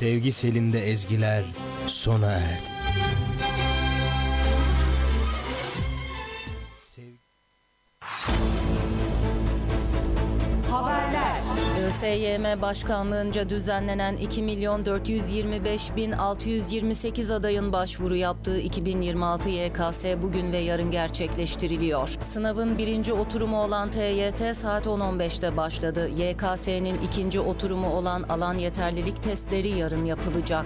Sevgi selinde ezgiler sona erdi. Haberler. ÖSYM Başkanlığınca düzenlenen 2.425.628 adayın başvuru yaptığı 2026 YKS bugün ve yarın gerçekleştiriliyor. Sınavın birinci oturumu olan TYT saat 10.15'te başladı. YKS'nin ikinci oturumu olan alan yeterlilik testleri yarın yapılacak.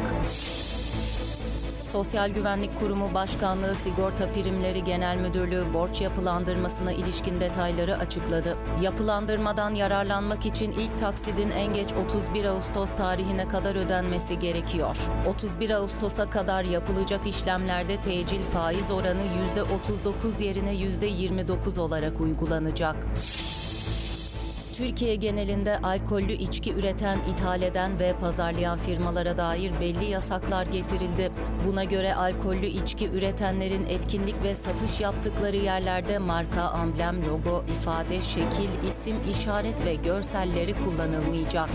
Sosyal Güvenlik Kurumu Başkanlığı Sigorta Primleri Genel Müdürlüğü borç yapılandırmasına ilişkin detayları açıkladı. Yapılandırmadan yararlanmak için ilk taksidin en geç 31 Ağustos tarihine kadar ödenmesi gerekiyor. 31 Ağustos'a kadar yapılacak işlemlerde tecil faiz oranı %39 yerine %29 olarak uygulanacak. Türkiye genelinde alkollü içki üreten, ithal eden ve pazarlayan firmalara dair belli yasaklar getirildi. Buna göre alkollü içki üretenlerin etkinlik ve satış yaptıkları yerlerde marka, amblem, logo, ifade, şekil, isim, işaret ve görselleri kullanılmayacak.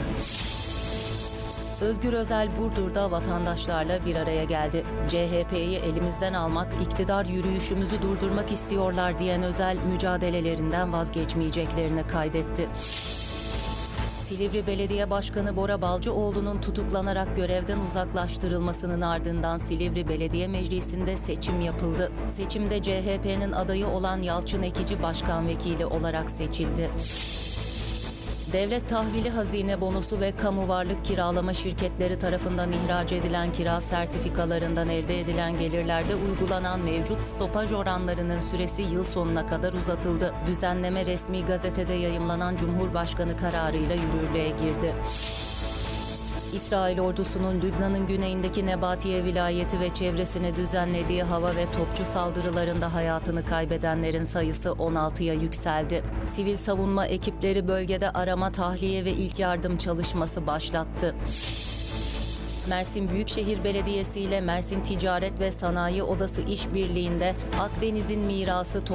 Özgür Özel Burdur'da vatandaşlarla bir araya geldi. CHP'yi elimizden almak, iktidar yürüyüşümüzü durdurmak istiyorlar diyen Özel, mücadelelerinden vazgeçmeyeceklerini kaydetti. Silivri Belediye Başkanı Bora Balcıoğlu'nun tutuklanarak görevden uzaklaştırılmasının ardından Silivri Belediye Meclisi'nde seçim yapıldı. Seçimde CHP'nin adayı olan Yalçın Ekici başkan vekili olarak seçildi. Devlet tahvili, hazine bonusu ve kamu varlık kiralama şirketleri tarafından ihraç edilen kira sertifikalarından elde edilen gelirlerde uygulanan mevcut stopaj oranlarının süresi yıl sonuna kadar uzatıldı. Düzenleme resmi gazetede yayımlanan Cumhurbaşkanı kararıyla yürürlüğe girdi. İsrail ordusunun Lübnan'ın güneyindeki Nebatiye vilayeti ve çevresine düzenlediği hava ve topçu saldırılarında hayatını kaybedenlerin sayısı 16'ya yükseldi. Sivil savunma ekipleri bölgede arama, tahliye ve ilk yardım çalışması başlattı. Mersin Büyükşehir Belediyesi ile Mersin Ticaret ve Sanayi Odası işbirliğinde Akdeniz'in mirası